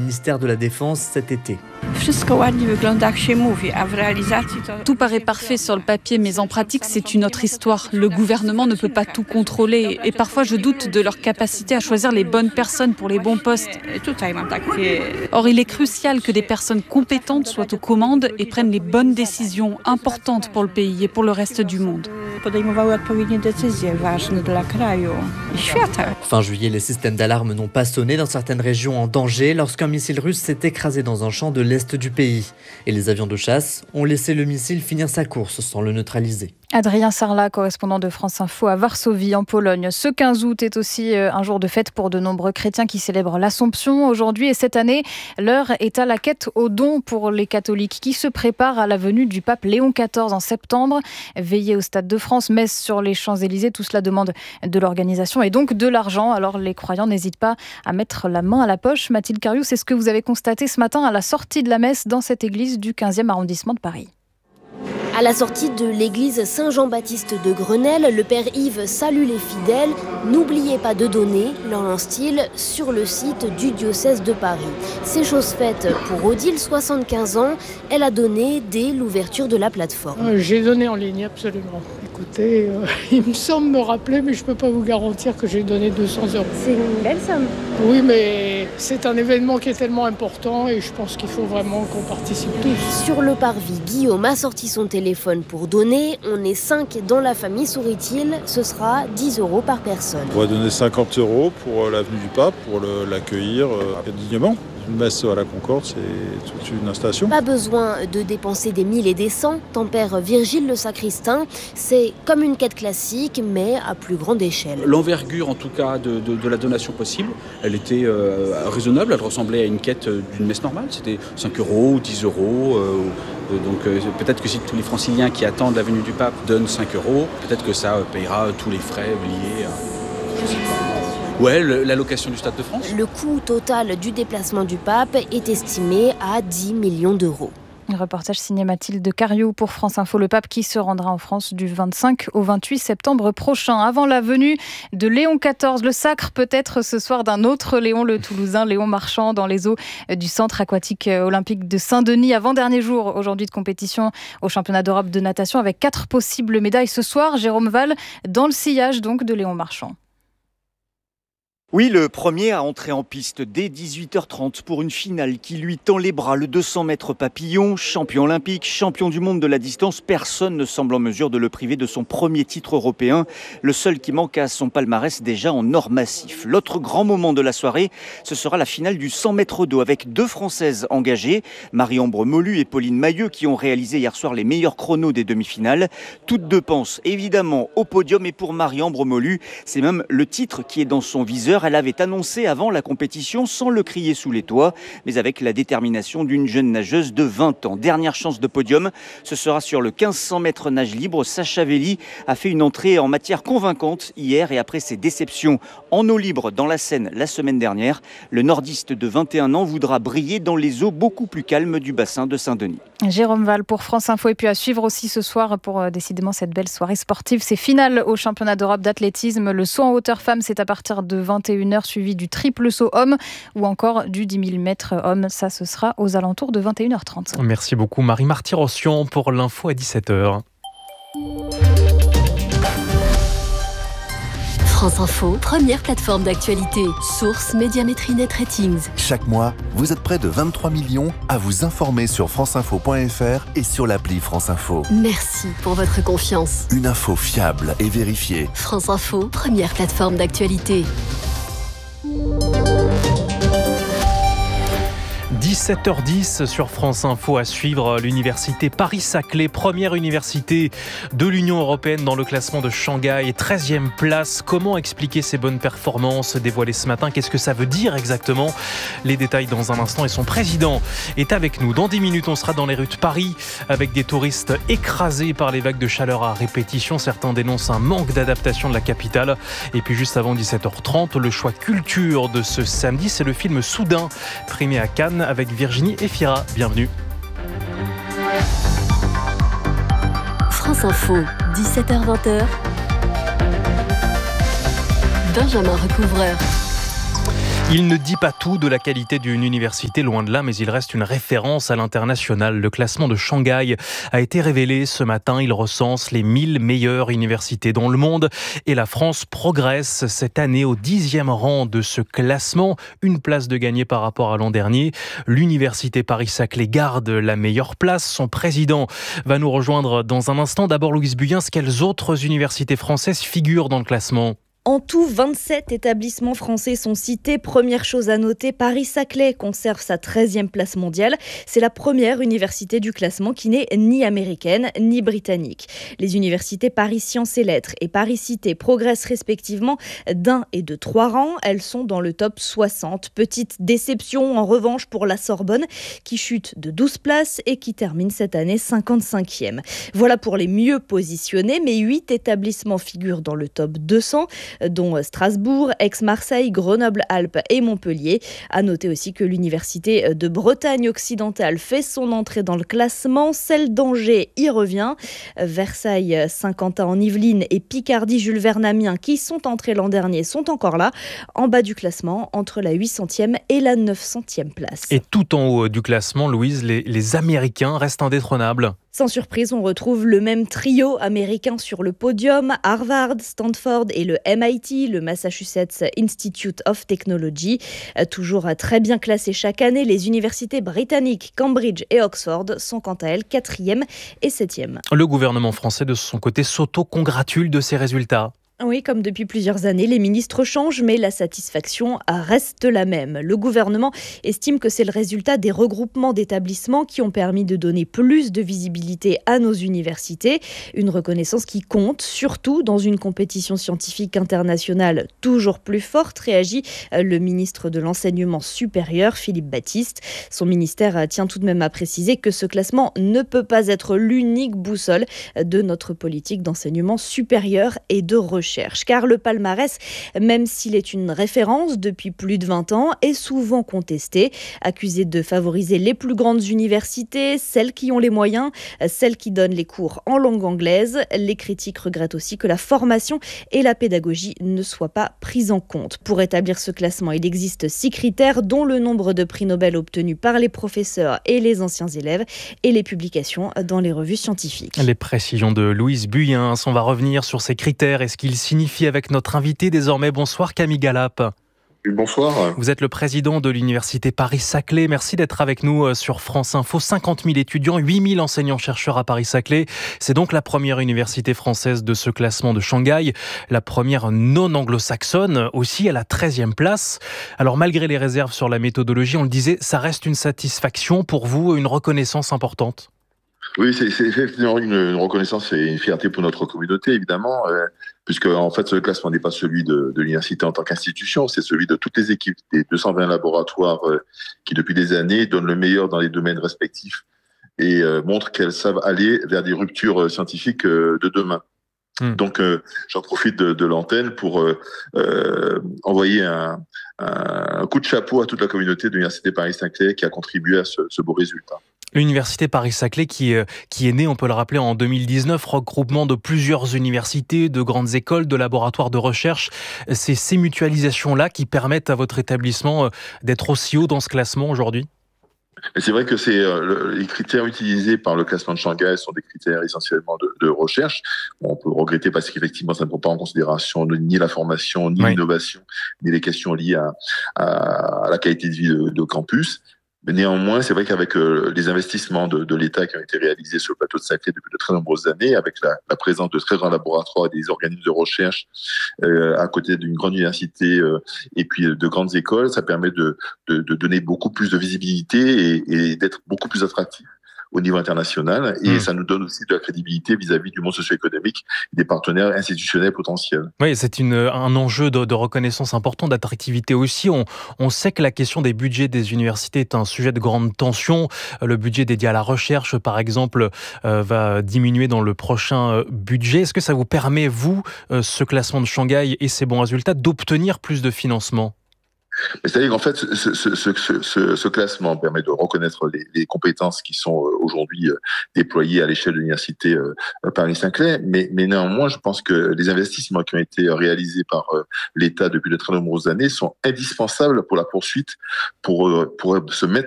ministère de la Défense cet été. Tout paraît parfait sur le papier, mais en pratique, c'est une autre histoire. Le gouvernement ne peut pas tout contrôler et parfois je doute de leur capacité à choisir les bonnes personnes pour les bons postes. Or, il est crucial que des personnes compétentes soient aux commandes et prennent les bonnes décisions importantes pour le pays et pour le reste du monde. Fin juillet, les systèmes d'alarme n'ont pas sonné dans certaines régions en danger lorsqu'un missile russe s'est écrasé dans un champ de l'est du pays. Et les avions de chasse ont laissé le missile finir sa course sans le neutraliser. Adrien Sarlat, correspondant de France Info à Varsovie, en Pologne. Ce 15 août est aussi un jour de fête pour de nombreux chrétiens qui célèbrent l'Assomption aujourd'hui. Et cette année, l'heure est à la quête aux dons pour les catholiques qui se préparent à la venue du pape Léon XIV en septembre. Veillée au Stade de France, messe sur les Champs-Élysées, tout cela demande de l'organisation et donc de l'argent. Alors les croyants n'hésitent pas à mettre la main à la poche. Mathilde Cariou, c'est ce que vous avez constaté ce matin à la sortie de la messe dans cette église du 15e arrondissement de Paris. À la sortie de l'église Saint-Jean-Baptiste de Grenelle, le père Yves salue les fidèles. N'oubliez pas de donner, leur lance-t-il, sur le site du diocèse de Paris. C'est chose faite pour Odile, 75 ans. Elle a donné dès l'ouverture de la plateforme. J'ai donné en ligne, absolument. Écoutez, il me semble me rappeler, mais je ne peux pas vous garantir que j'ai donné 200 €. C'est une belle somme. Oui, mais c'est un événement qui est tellement important et je pense qu'il faut vraiment qu'on participe tous. Sur le parvis, Guillaume a sorti son téléphone pour donner. On est 5 dans la famille, sourit-il. Ce sera 10 € par personne. On va donner 50 € pour l'avenue du Pape, pour l'accueillir dignement. Une messe à la Concorde, c'est toute une installation. Pas besoin de dépenser des 1000 et des 100, tempère Virgile le sacristain. C'est comme une quête classique, mais à plus grande échelle. L'envergure, en tout cas, de la donation possible, elle était raisonnable. Elle ressemblait à une quête d'une messe normale. C'était 5 €, 10 €. Donc peut-être que si tous les franciliens qui attendent la venue du pape donnent 5 €, peut-être que ça payera tous les frais liés à... Ouais, l'allocation du Stade de France. Le coût total du déplacement du pape est estimé à 10 millions d'euros. Un reportage signé Mathilde Cariou pour France Info. Le pape qui se rendra en France du 25 au 28 septembre prochain. Avant la venue de Léon XIV, le sacre peut-être ce soir d'un autre Léon, le Toulousain Léon Marchand, dans les eaux du centre aquatique olympique de Saint-Denis. Avant-dernier jour aujourd'hui de compétition au championnat d'Europe de natation avec 4 possibles médailles ce soir. Jérôme Val dans le sillage donc de Léon Marchand. Oui, le premier à entrer en piste dès 18h30 pour une finale qui lui tend les bras. Le 200 mètres papillon, champion olympique, champion du monde de la distance. Personne ne semble en mesure de le priver de son premier titre européen. Le seul qui manque à son palmarès déjà en or massif. L'autre grand moment de la soirée, ce sera la finale du 100 mètres d'eau avec 2 Françaises engagées. Marie-Ambre Molu et Pauline Mailleux qui ont réalisé hier soir les meilleurs chronos des demi-finales. Toutes deux pensent évidemment au podium et pour Marie-Ambre Molu, c'est même le titre qui est dans son viseur. Elle avait annoncé avant la compétition sans le crier sous les toits, mais avec la détermination d'une jeune nageuse de 20 ans. Dernière chance de podium, ce sera sur le 1500 mètres nage libre. Sacha Velli a fait une entrée en matière convaincante hier et après ses déceptions en eau libre dans la Seine la semaine dernière, le nordiste de 21 ans voudra briller dans les eaux beaucoup plus calmes du bassin de Saint-Denis. Jérôme Val pour France Info et puis à suivre aussi ce soir pour décidément cette belle soirée sportive. C'est finale au championnat d'Europe d'athlétisme. Le saut en hauteur femme, c'est à partir de 21h suivi du triple saut homme ou encore du 10 000 mètres homme. Ça, ce sera aux alentours de 21h30. Merci beaucoup Marie Marty-Rossian pour l'info à 17h. France Info, première plateforme d'actualité. Source Médiamétrie Net Ratings. Chaque mois, vous êtes près de 23 millions à vous informer sur franceinfo.fr et sur l'appli France Info. Merci pour votre confiance. Une info fiable et vérifiée. France Info, première plateforme d'actualité. 17h10 sur France Info à suivre l'université Paris-Saclay, première université de l'Union européenne dans le classement de Shanghai, 13e place. Comment expliquer ces bonnes performances dévoilées ce matin? Qu'est-ce que ça veut dire exactement? Les détails dans un instant et son président est avec nous. Dans 10 minutes, on sera dans les rues de Paris avec des touristes écrasés par les vagues de chaleur à répétition. Certains dénoncent un manque d'adaptation de la capitale. Et puis juste avant 17h30, le choix culture de ce samedi, c'est le film Soudain, primé à Cannes avec Virginie Efira. Bienvenue. France Info, 17h-20h. Benjamin Recouvreur. Il ne dit pas tout de la qualité d'une université, loin de là, mais il reste une référence à l'international. Le classement de Shanghai a été révélé ce matin. Il recense les 1000 meilleures universités dans le monde. Et la France progresse cette année au 10e rang de ce classement. Une place de gagné par rapport à l'an dernier. L'université Paris-Saclay garde la meilleure place. Son président va nous rejoindre dans un instant. D'abord, Louise Buyens, quelles autres universités françaises figurent dans le classement ? En tout, 27 établissements français sont cités. Première chose à noter, Paris-Saclay conserve sa 13e place mondiale. C'est la première université du classement qui n'est ni américaine ni britannique. Les universités Paris Sciences et Lettres et Paris Cité progressent respectivement d'1 et de 3 rangs. Elles sont dans le top 60. Petite déception en revanche pour la Sorbonne qui chute de 12 places et qui termine cette année 55e. Voilà pour les mieux positionnés, mais 8 établissements figurent dans le top 200. Dont Strasbourg, Aix-Marseille, Grenoble-Alpes et Montpellier. À noter aussi que l'université de Bretagne occidentale fait son entrée dans le classement. Celle d'Angers y revient. Versailles, Saint-Quentin en Yvelines et Picardie, Jules Verne Amiens qui sont entrés l'an dernier sont encore là. En bas du classement, entre la 800e et la 900e place. Et tout en haut du classement, Louise, les Américains restent indétrônables. Sans surprise, on retrouve le même trio américain sur le podium, Harvard, Stanford et le MIT, le Massachusetts Institute of Technology. Toujours très bien classés chaque année, les universités britanniques Cambridge et Oxford sont quant à elles 4e et 7e. Le gouvernement français, de son côté, s'auto-congratule de ces résultats. Oui, comme depuis plusieurs années, les ministres changent, mais la satisfaction reste la même. Le gouvernement estime que c'est le résultat des regroupements d'établissements qui ont permis de donner plus de visibilité à nos universités. Une reconnaissance qui compte, surtout dans une compétition scientifique internationale toujours plus forte, réagit le ministre de l'Enseignement supérieur, Philippe Baptiste. Son ministère tient tout de même à préciser que ce classement ne peut pas être l'unique boussole de notre politique d'enseignement supérieur et de recherche. Car le palmarès, même s'il est une référence depuis plus de 20 ans, est souvent contesté, accusé de favoriser les plus grandes universités, celles qui ont les moyens, celles qui donnent les cours en langue anglaise. Les critiques regrettent aussi que la formation et la pédagogie ne soient pas prises en compte. Pour établir ce classement, il existe 6 critères, dont le nombre de prix Nobel obtenus par les professeurs et les anciens élèves et les publications dans les revues scientifiques. Les précisions de Louise Buyens. On va revenir sur ces critères et ce qu'ils signifie avec notre invité désormais. Bonsoir Camille Galap. Bonsoir. Vous êtes le président de l'université Paris-Saclay. Merci d'être avec nous sur France Info. 50 000 étudiants, 8 000 enseignants-chercheurs à Paris-Saclay. C'est donc la première université française de ce classement de Shanghai. La première non anglo-saxonne aussi à la 13e place. Alors malgré les réserves sur la méthodologie, on le disait, ça reste une satisfaction pour vous, une reconnaissance importante. Oui, c'est effectivement une reconnaissance et une fierté pour notre communauté, évidemment, puisque en fait, ce classement n'est pas celui de l'université en tant qu'institution, c'est celui de toutes les équipes des 220 laboratoires qui, depuis des années, donnent le meilleur dans les domaines respectifs et montrent qu'elles savent aller vers des ruptures scientifiques de demain. Donc, j'en profite de l'antenne pour envoyer un coup de chapeau à toute la communauté de l'université Paris-Saclay qui a contribué à ce beau résultat. L'université Paris-Saclay qui est née, on peut le rappeler, en 2019, regroupement de plusieurs universités, de grandes écoles, de laboratoires de recherche. C'est ces mutualisations-là qui permettent à votre établissement d'être aussi haut dans ce classement aujourd'hui ? C'est vrai que les critères utilisés par le classement de Shanghai sont des critères essentiellement de recherche. Bon, on peut regretter parce qu'effectivement, ça ne prend pas en considération ni la formation, ni l'innovation, ni les questions liées à la qualité de vie de campus. Mais néanmoins, c'est vrai qu'avec les investissements de l'État qui ont été réalisés sur le plateau de Saclay depuis de très nombreuses années, avec la présence de très grands laboratoires et des organismes de recherche à côté d'une grande université et puis de grandes écoles, ça permet de donner beaucoup plus de visibilité et d'être beaucoup plus attractif au niveau international, et ça nous donne aussi de la crédibilité vis-à-vis du monde socio-économique et des partenaires institutionnels potentiels. Oui, c'est un enjeu de reconnaissance important, d'attractivité aussi. On sait que la question des budgets des universités est un sujet de grande tension. Le budget dédié à la recherche, par exemple, va diminuer dans le prochain budget. Est-ce que ça vous permet, vous, ce classement de Shanghai et ces bons résultats, d'obtenir plus de financement ? C'est-à-dire qu'en fait, ce classement permet de reconnaître les compétences qui sont aujourd'hui déployées à l'échelle de l'université Paris-Saclay, mais néanmoins, je pense que les investissements qui ont été réalisés par l'État depuis de très nombreuses années sont indispensables pour la poursuite, pour se mettre